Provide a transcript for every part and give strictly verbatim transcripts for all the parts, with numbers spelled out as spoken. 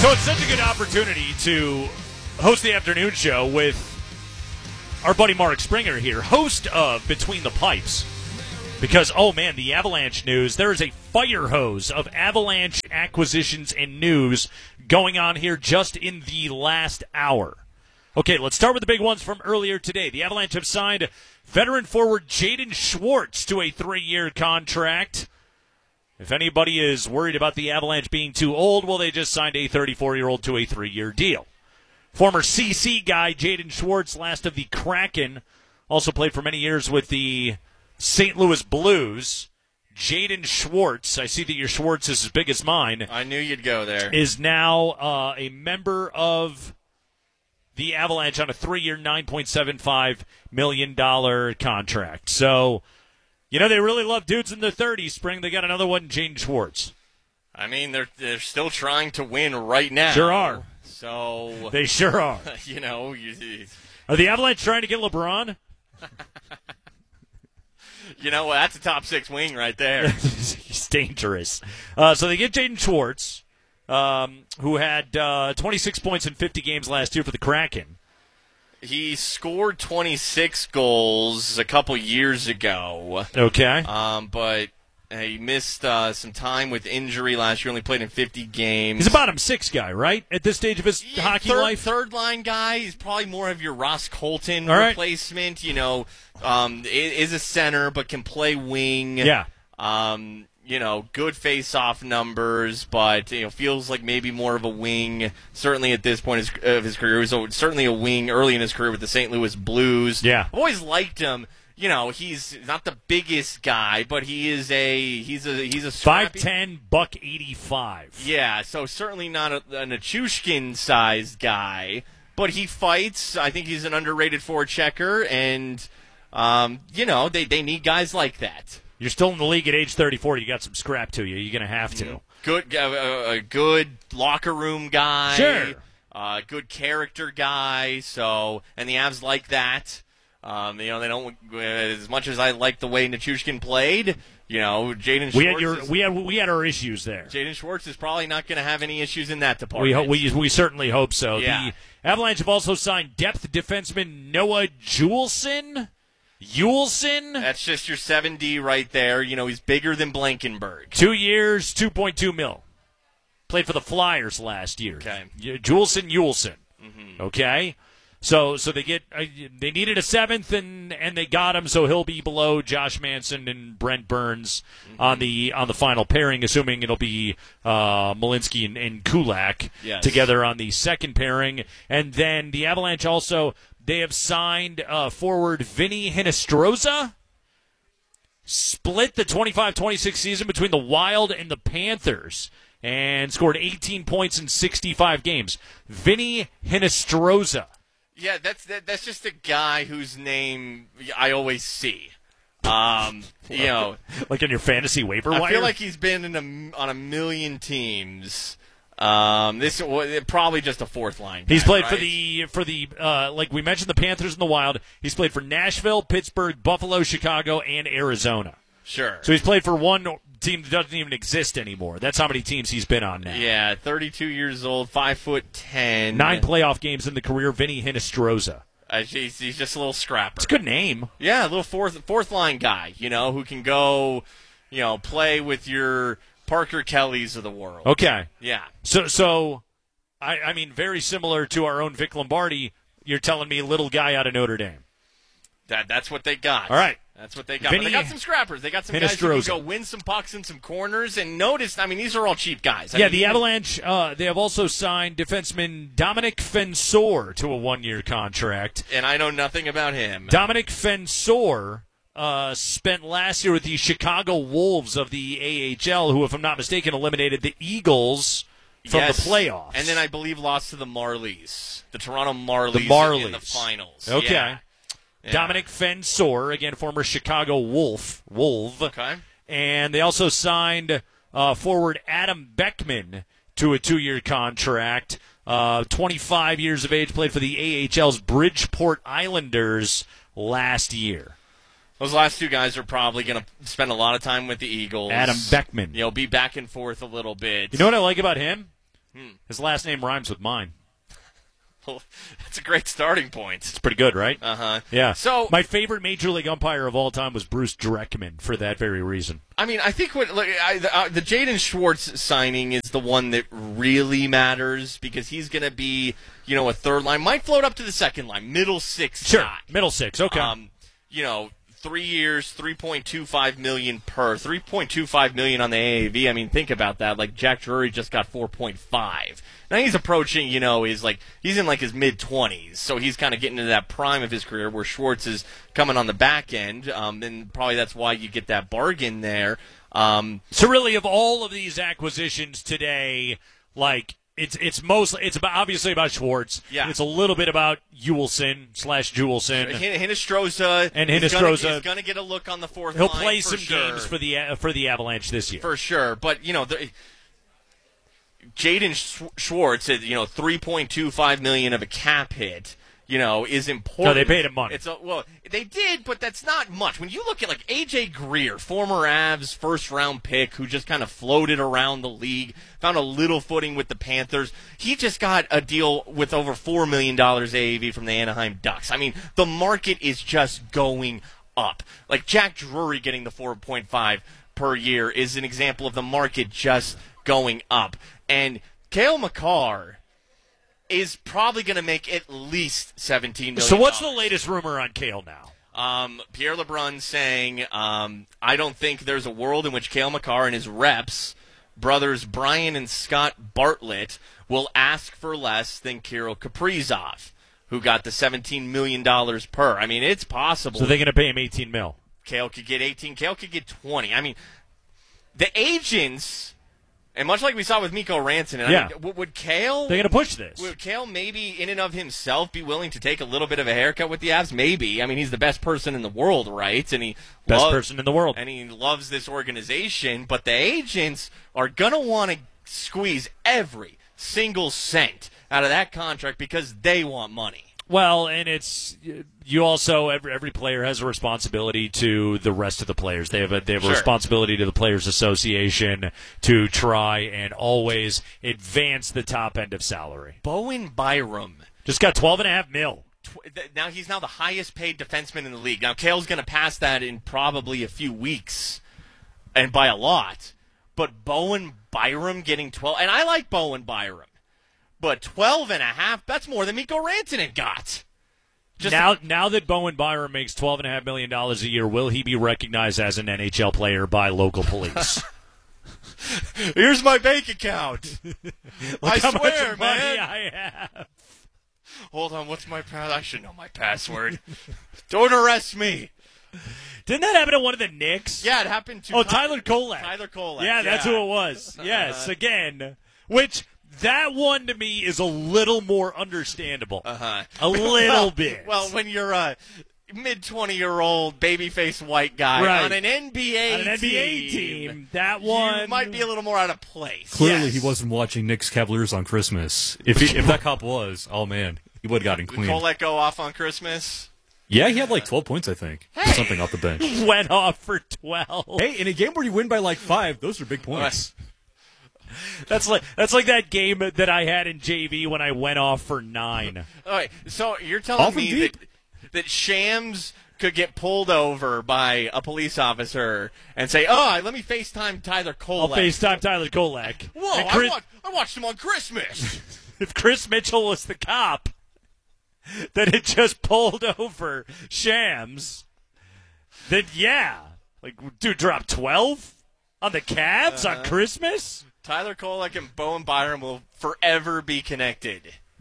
So it's such a good opportunity to host the afternoon show with our buddy Mark Springer here, host of Between the Pipes. Because, oh man, the Avalanche news, there is a fire hose of Avalanche acquisitions and news going on here just in the last hour. Okay, let's start with the big ones from earlier today. The Avalanche have signed veteran forward Jaden Schwartz to a three-year contract. If anybody is worried about the Avalanche being too old, well, they just signed a thirty-four-year-old to a three-year deal. Former C C guy Jaden Schwartz, last of the Kraken, also played for many years with the Saint Louis Blues. Jaden Schwartz, I see that your Schwartz is as big as mine. I knew you'd go there. Is now uh, a member of the Avalanche on a three-year, nine point seven five million dollars contract. So, you know, they really love dudes in their thirties, Spring. They got another one, Jaden Schwartz. I mean, they're they're still trying to win right now. Sure are. So they sure are. You know, you, are the Avalanche trying to get LeBron? You know, that's a top six wing right there. He's dangerous. Uh, so they get Jaden Schwartz, um, who had uh, twenty-six points in fifty games last year for the Kraken. He scored twenty-six goals a couple years ago. Okay. Um, but he missed uh, some time with injury last year. Only played in fifty games. He's a bottom six guy, right? At this stage of his yeah, hockey third, life? Third line guy. He's probably more of your Ross Colton All right. replacement. You know, um, is a center but can play wing. Yeah. Um, you know, good face-off numbers, but you know, feels like maybe more of a wing. Certainly at this point of his career, he was certainly a wing early in his career with the Saint Louis Blues. Yeah. I've always liked him. You know, he's not the biggest guy, but he is a he's a he's a five ten, buck eighty-five. Yeah, so certainly not a, a Nichushkin-sized guy, but he fights. I think he's an underrated forechecker, and um, you know, they they need guys like that. You're still in the league at age thirty-four. You got some scrap to you. You're going to have to. Good, uh, a good locker room guy. Sure. Uh, good character guy. So, and the Avs like that. Um, you know, they don't uh, as much as I like the way Nichushkin played. You know, Jaden Schwartz. We had your, is, we had we had our issues there. Jaden Schwartz is probably not going to have any issues in that We department. ho- we we certainly hope so. Yeah. The Avalanche have also signed depth defenseman Noah Juleson. Juleson. That's just your seven D right there. You know, he's bigger than Blankenberg. Two years, two point two mil. Played for the Flyers last year. Okay. Juleson, Juleson. Mm-hmm. Okay. So so they get uh, they needed a seventh and, and they got him, so he'll be below Josh Manson and Brent Burns mm-hmm. on the on the final pairing, assuming it'll be uh, Malinsky and, and Kulak yes. together on the second pairing. And then the Avalanche also, they have signed uh, forward Vinny Hinostroza. Split the twenty-five twenty-six season between the Wild and the Panthers and scored eighteen points in sixty-five games. Vinny Hinostroza. Yeah, that's that, that's just a guy whose name I always see. Um, you know, like in your fantasy waiver wire. I feel like he's been in a, on a million teams. Um, this probably just a fourth line guy, He's played right? for the for the uh, like we mentioned, the Panthers and the Wild. He's played for Nashville, Pittsburgh, Buffalo, Chicago, and Arizona. Sure. So he's played for one team that doesn't even exist anymore. That's how many teams he's been on now. Yeah, thirty-two years old, five foot ten, nine playoff games in the career. Vinny Hinostroza. Uh, he's, he's just a little scrapper. It's a good name. Yeah, a little fourth fourth line guy. You know, who can go, you know, play with your Parker Kellys of the world. Okay. Yeah. So so, I I mean, very similar to our own Vic Lombardi. You're telling me little guy out of Notre Dame. That that's what they got. All right. That's what they got. Vinny, but they got some scrappers. They got some guys who can go win some pucks in some corners. And notice, I mean, these are all cheap guys. I yeah, mean, the Avalanche, uh, they have also signed defenseman Dominic Fensor to a one-year contract. And I know nothing about him. Dominic Fensor uh, spent last year with the Chicago Wolves of the A H L, who, if I'm not mistaken, eliminated the Eagles from yes. the playoffs. And then I believe lost to the Marlies, the Toronto Marlies, the Marlies. in the finals. Okay. Yeah. Yeah. Dominic Fensor, again, former Chicago Wolf, Wolf. Okay. And they also signed uh, forward Adam Beckman to a two-year contract. Uh, twenty-five years of age, played for the A H L's Bridgeport Islanders last year. Those last two guys are probably going to spend a lot of time with the Eagles. Adam Beckman. You know, be back and forth a little bit. You know what I like about him? Hmm. His last name rhymes with mine. Well, that's a great starting point. It's pretty good, right? Uh-huh. Yeah. So my favorite Major League umpire of all time was Bruce Dreckman for that very reason. I mean, I think what like, I, the, uh, the Jaden Schwartz signing is the one that really matters because he's going to be, you know, a third line. Might float up to the second line, middle six Sure, guy. middle six, okay. Um, you know, three years, three point two five million per, three point two five million on the A A V. I mean, think about that. Like Jack Drury just got four point five. Now he's approaching, you know, he's like he's in like his mid twenties, so he's kind of getting into that prime of his career where Schwartz is coming on the back end, um, and probably that's why you get that bargain there. Um, so really, of all of these acquisitions today, like it's it's mostly it's about obviously about Schwartz. Yeah. It's a little bit about Ewelson slash Jewelson. Hinostroza and is Hinostroza going to get a look on the fourth He'll line. play for some sure. games for the uh, for the Avalanche this year for sure. But you know, the, Jaden Schwartz at you know three point two five million of a cap hit. You know, is important. No, they paid him money. It's a, well, they did, but that's not much. When you look at like A J Greer, former Avs first round pick, who just kind of floated around the league, found a little footing with the Panthers. He just got a deal with over four million dollars A A V from the Anaheim Ducks. I mean, the market is just going up. Like Jack Drury getting the four point five per year is an example of the market just going up. And Cale Makar is probably going to make at least seventeen million dollars. So what's the latest rumor on Cale now? Um, Pierre LeBrun saying, um, I don't think there's a world in which Cale Makar and his reps, brothers Brian and Scott Bartlett, will ask for less than Kirill Kaprizov, who got the seventeen million dollars per. I mean, it's possible. So they're going to pay him eighteen mil. Cale could get eighteen. Cale could get twenty. I mean, the agents... And much like we saw with Mikko Rantanen, yeah. I mean, would, would Cale... They're going to push this. Would Cale maybe in and of himself be willing to take a little bit of a haircut with the Avs? Maybe. I mean, he's the best person in the world, right? And he Best loves, person in the world. And he loves this organization. But the agents are going to want to squeeze every single cent out of that contract because they want money. Well, and it's you also every every player has a responsibility to the rest of the players. They have a they have a Sure. responsibility to the Players Association to try and always advance the top end of salary. Bowen Byram Just got twelve and a half mil. Now he's now the highest paid defenseman in the league. Now Cale's going to pass that in probably a few weeks, and by a lot. But Bowen Byram getting twelve, and I like Bowen Byram. But twelve and a half, that's more than Mikko Rantanen got. Just now, now that Bowen Byram makes twelve and a half million dollars a year, will he be recognized as an N H L player by local police? Here's my bank account. I how swear, much man. money I have. Hold on, what's my pass? I should know my password. Don't arrest me. Didn't that happen to one of the Knicks? Yeah, it happened to Oh, Ty- Tyler Kolek. Tyler Kolek. Yeah, that's yeah. who it was. Yes, again, which that one to me is a little more understandable. Uh-huh. A little well, bit. Well, when you're a mid twenty-year-old babyface white guy right. on an N B A on an N B A team, team, that one you might be a little more out of place. Clearly, yes. he wasn't watching Knicks Cavaliers on Christmas. If he, if that cop was, oh man, he would have gotten Did clean. Kolek go off on Christmas? Yeah, he had like twelve points, I think. Hey. Something off the bench. went off for twelve. Hey, in a game where you win by like five, those are big points. That's like that's like that game that I had in J V when I went off for nine. All right, so you're telling Off me and that, deep. that Shams could get pulled over by a police officer and say, "Oh, let me FaceTime Tyler Kolek." I'll FaceTime Tyler Kolek. Whoa, And I, Chris, watched, I watched him on Christmas. if Chris Mitchell was the cop that had just pulled over Shams, then yeah, like dude, drop twelve on the Cavs Uh-huh. on Christmas. Tyler Kolek and Bowen Byram will forever be connected.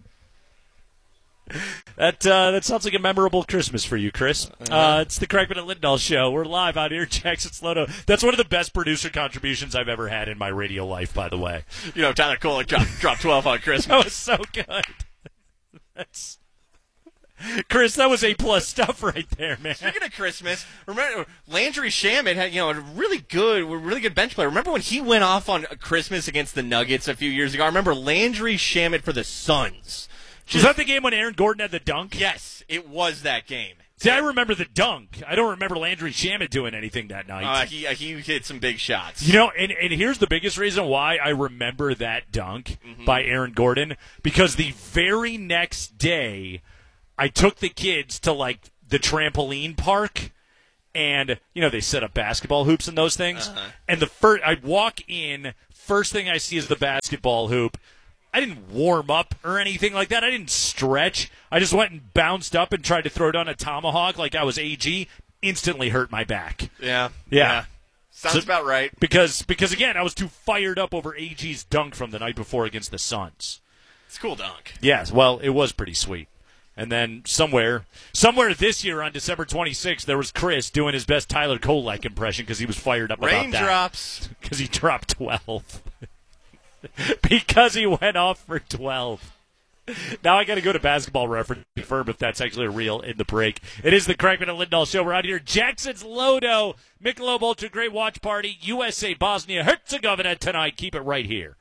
That uh, that sounds like a memorable Christmas for you, Chris. Uh, it's the Crackman and Lindahl show. We're live out here in Jackson Sloto. That's one of the best producer contributions I've ever had in my radio life, by the way. You know, Tyler Kolek dropped, dropped twelve on Christmas. That was so good. That's Chris, that was A plus stuff right there, man. Speaking of Christmas, remember Landry Shamet had you know a really good, really good bench player. Remember when he went off on Christmas against the Nuggets a few years ago? I remember Landry Shamet for the Suns. Was that the game when Aaron Gordon had the dunk? Yes, it was that game. See, I remember the dunk. I don't remember Landry Shamet doing anything that night. Uh, he uh, he hit some big shots. You know, and, and here's the biggest reason why I remember that dunk mm-hmm. by Aaron Gordon, because the very next day I took the kids to, like, the trampoline park, and, you know, they set up basketball hoops and those things. Uh-huh. And the first, I walk in, first thing I see is the basketball hoop. I didn't warm up or anything like that. I didn't stretch. I just went and bounced up and tried to throw down a tomahawk like I was A G. Instantly hurt my back. Yeah. Yeah. yeah. Sounds So- about right. Because, because again, I was too fired up over A G's dunk from the night before against the Suns. It's a cool dunk. Yes, well, it was pretty sweet. And then somewhere, somewhere this year on December twenty-sixth, there was Chris doing his best Tyler Kolek impression because he was fired up about that. Raindrops. Because he dropped twelve. Because he went off for twelve. Now I got to go to Basketball Reference to confirm if that's actually real in the break. It is the Crackman and Lindahl Show. We're out here. Jackson's Lodo, Michelob Ultra Great Watch Party, U S A Bosnia Herzegovina tonight. Keep it right here.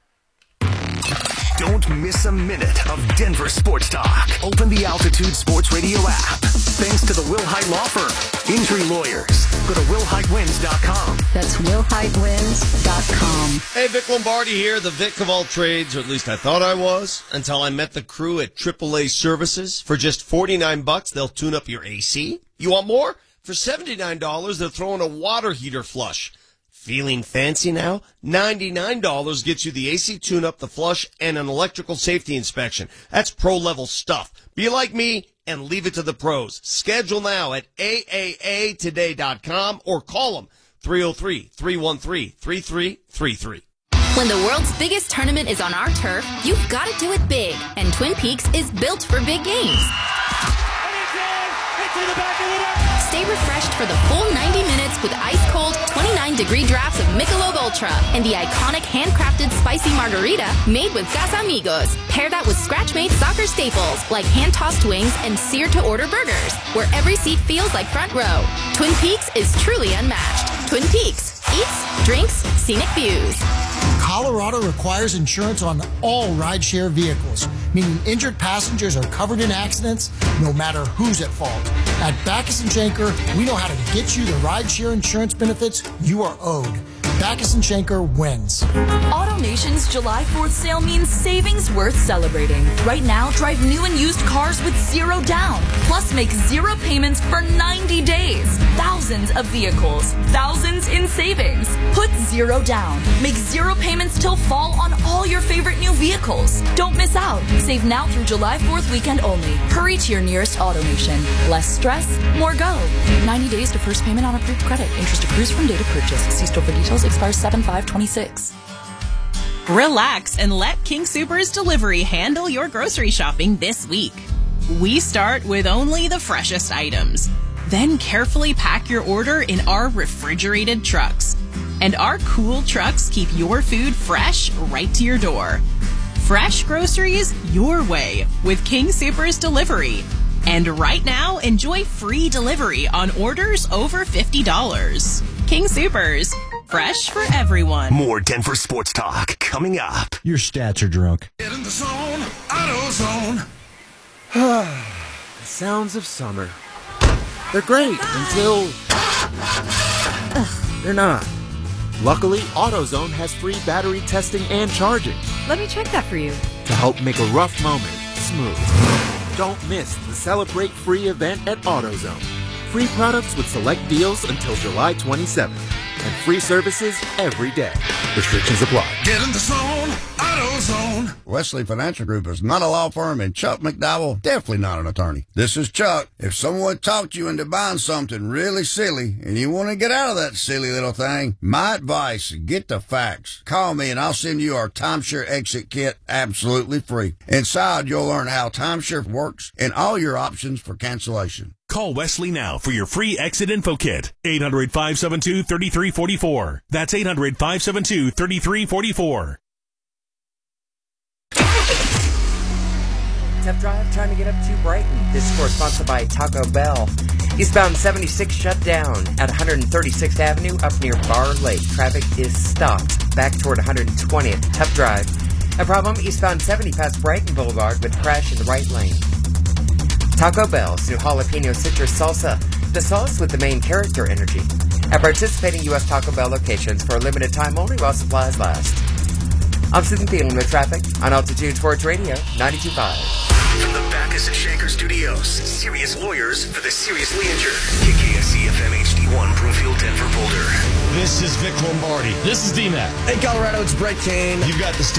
Don't miss a minute of Denver Sports Talk. Open the Altitude Sports Radio app. Thanks to the Will Hite Law Firm. Injury lawyers. Go to will hite wins dot com. That's will hite wins dot com. Hey, Vic Lombardi here, the Vic of all trades, or at least I thought I was, until I met the crew at triple A Services. For just forty-nine bucks, they'll tune up your A C. You want more? For seventy-nine dollars, they're throwing a water heater flush. Feeling fancy now? ninety-nine dollars gets you the A C tune-up, the flush, and an electrical safety inspection. That's pro-level stuff. Be like me and leave it to the pros. Schedule now at A A A today dot com or call them three oh three, three one three, three three three three. When the world's biggest tournament is on our turf, you've got to do it big, and Twin Peaks is built for big games. Stay refreshed for the full ninety minutes with ice-cold, twenty-nine degree drafts of Michelob Ultra and the iconic handcrafted spicy margarita made with Casamigos. Pair that with scratch-made soccer staples like hand-tossed wings and seared-to-order burgers, where every seat feels like front row. Twin Peaks is truly unmatched. Twin Peaks. Eats, drinks, scenic views. Colorado requires insurance on all rideshare vehicles, meaning injured passengers are covered in accidents no matter who's at fault. At Backus and Schenker, we know how to get you the rideshare insurance benefits you are owed. Backus and Schenker wins. AutoNation's July fourth sale means savings worth celebrating. Right now, drive new and used cars with zero down. Plus, make zero payments for ninety days. Thousands of vehicles. Thousands in savings. Put zero down. Make zero payments till fall on all your favorite new vehicles. Don't miss out. Save now through July fourth weekend only. Hurry to your nearest AutoNation. Less stress, more go. ninety days to first payment on approved credit. Interest accrues from date of purchase. See store for details. Expires seven five twenty-six. Relax and let King Soopers Delivery handle your grocery shopping this week. We start with only the freshest items. Then carefully pack your order in our refrigerated trucks. And our cool trucks keep your food fresh right to your door. Fresh groceries your way with King Soopers Delivery. And right now, enjoy free delivery on orders over fifty dollars. King Soopers. Fresh for everyone. More Denver Sports Talk coming up. Your stats are drunk. Get in the zone, AutoZone. The sounds of summer. They're great until Ugh, they're not. Luckily, AutoZone has free battery testing and charging Let me check that for you. to help make a rough moment smooth. Don't miss the Celebrate Free event at AutoZone. Free products with select deals until July twenty-seventh. And free services every day. Restrictions apply. Get in the zone, AutoZone. Wesley Financial Group is not a law firm, and Chuck McDowell definitely not an attorney. This is Chuck. If someone talked you into buying something really silly and you want to get out of that silly little thing, my advice, get the facts. Call me and I'll send you our timeshare exit kit absolutely free. Inside, you'll learn how timeshare works and all your options for cancellation. Call Wesley now for your free exit info kit. eight hundred, five seven two, three three four four. That's eight hundred, five seven two, three three four four. Tough drive trying to get up to Brighton. This score is sponsored by Taco Bell. Eastbound seventy-six shut down at one hundred thirty-sixth Avenue up near Bar Lake. Traffic is stopped back toward one hundred twentieth. Tough drive. A problem eastbound seventy past Brighton Boulevard with crash in the right lane. Taco Bell's new jalapeno citrus salsa, the sauce with the main character energy. At participating U S Taco Bell locations for a limited time only while supplies last. I'm Susan Thielen with traffic on Altitude Sports Radio ninety-two point five. From the Backus and Shanker Studios, serious lawyers for the seriously injured. K K S C F M H D one, Broomfield, Denver, Boulder. This is Vic Lombardi. This is D-Mac. Hey, Colorado, it's Brett Kane. You've got the